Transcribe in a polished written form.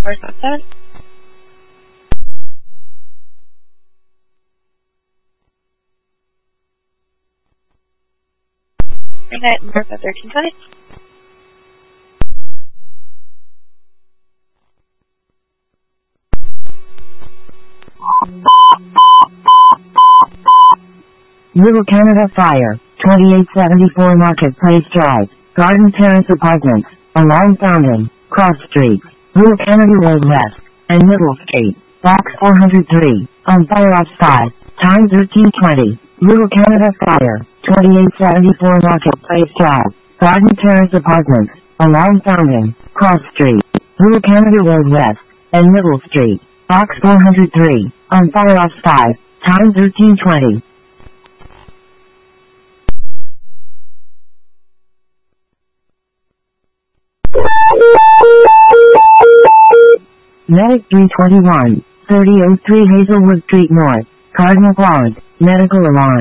477. Night Martha 1320. Little Canada Fire, 2874 Marketplace Drive, Garden Terrace Apartments, along Fountain, Cross Street, Little Canada Road West, and Middle Street, Box 403, on fire outside, time 1320. Little Canada Fire, 2874 Marketplace Drive, Garden Terrace Apartments, along Fountain, Cross Street, Little Canada Road West, and Middle Street, Box 403, on fire outside, time 1320. Medic 321, 3003 Hazelwood Street North, Cardinal Pond, Medical Alarm.